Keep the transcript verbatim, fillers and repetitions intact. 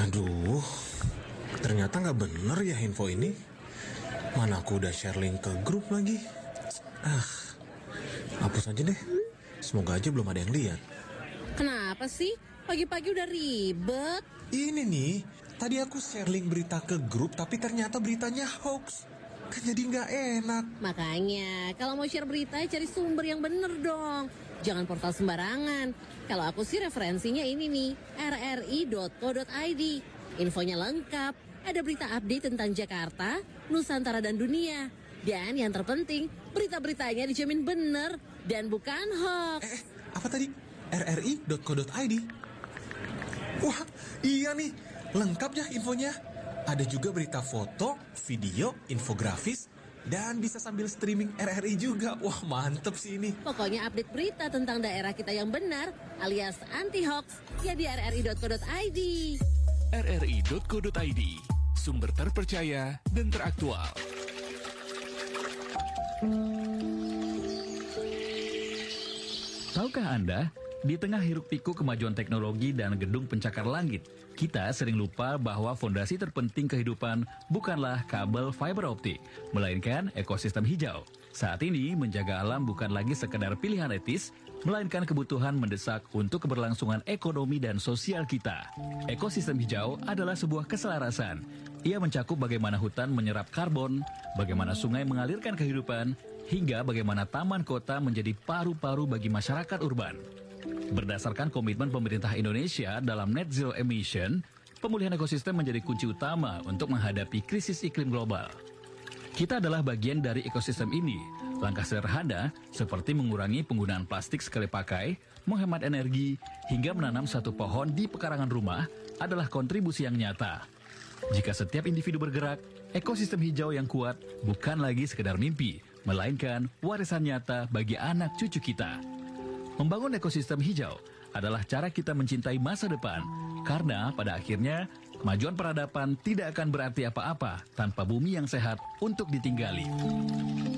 Aduh, ternyata nggak bener ya info ini. Mana aku udah share link ke grup lagi. Ah, hapus aja deh. Semoga aja belum ada yang lihat. Kenapa sih? Pagi-pagi udah ribet. Ini nih, tadi aku share link berita ke grup, tapi ternyata beritanya hoax. Kan jadi nggak enak. Makanya, kalau mau share berita, cari sumber yang bener dong. Jangan portal sembarangan. Kalau aku sih referensinya ini nih, r r i dot co dot i d. Infonya lengkap, ada berita update tentang Jakarta, Nusantara dan dunia. Dan yang terpenting, berita-beritanya dijamin bener dan bukan hoax. Eh, apa tadi? r r i dot co dot i d. Wah, iya nih, lengkap ya infonya. Ada juga berita foto, video, infografis, dan bisa sambil streaming R R I juga. Wah, mantep sih ini. Pokoknya update berita tentang daerah kita yang benar, alias anti-hoax, ya di r r i dot co dot i d. r r i dot co dot i d, sumber terpercaya dan teraktual. Tahukah Anda, di tengah hiruk-pikuk kemajuan teknologi dan gedung pencakar langit, kita sering lupa bahwa fondasi terpenting kehidupan bukanlah kabel fiber optik, melainkan ekosistem hijau. Saat ini, menjaga alam bukan lagi sekedar pilihan etis, melainkan kebutuhan mendesak untuk keberlangsungan ekonomi dan sosial kita. Ekosistem hijau adalah sebuah keselarasan. Ia mencakup bagaimana hutan menyerap karbon, bagaimana sungai mengalirkan kehidupan, hingga bagaimana taman kota menjadi paru-paru bagi masyarakat urban. Berdasarkan komitmen pemerintah Indonesia dalam net zero emission, pemulihan ekosistem menjadi kunci utama untuk menghadapi krisis iklim global. Kita adalah bagian dari ekosistem ini. Langkah sederhana seperti mengurangi penggunaan plastik sekali pakai, menghemat energi, hingga menanam satu pohon di pekarangan rumah adalah kontribusi yang nyata. Jika setiap individu bergerak, ekosistem hijau yang kuat bukan lagi sekedar mimpi, melainkan warisan nyata bagi anak cucu kita. Membangun ekosistem hijau adalah cara kita mencintai masa depan, karena pada akhirnya kemajuan peradaban tidak akan berarti apa-apa tanpa bumi yang sehat untuk ditinggali.